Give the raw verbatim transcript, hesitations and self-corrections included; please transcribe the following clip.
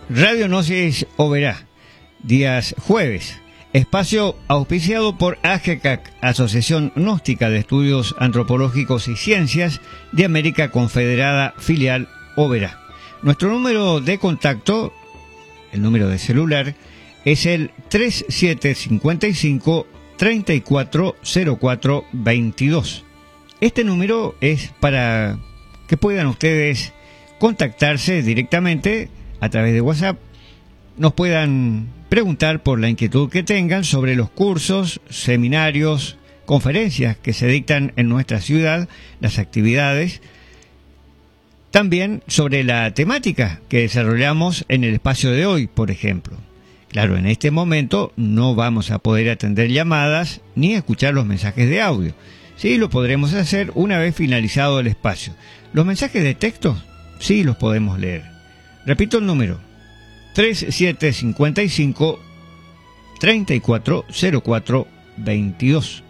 Radio Gnosis Oberá, días jueves. Espacio auspiciado por A G C A C, Asociación Gnóstica de Estudios Antropológicos y Ciencias de América Confederada, filial Oberá. Nuestro número de contacto, el número de celular, es el tres siete cinco cinco, tres cuatro cero cuatro dos dos. Este número es para que puedan ustedes contactarse directamente a través de WhatsApp, nos puedan preguntar por la inquietud que tengan sobre los cursos, seminarios, conferencias que se dictan en nuestra ciudad, las actividades, también sobre la temática que desarrollamos en el espacio de hoy, por ejemplo. Claro, en este momento no vamos a poder atender llamadas ni escuchar los mensajes de audio. Sí, lo podremos hacer una vez finalizado el espacio. Los mensajes de texto, sí los podemos leer. Repito el número, tres siete cinco cinco, tres cuatro cero cuatro dos dos.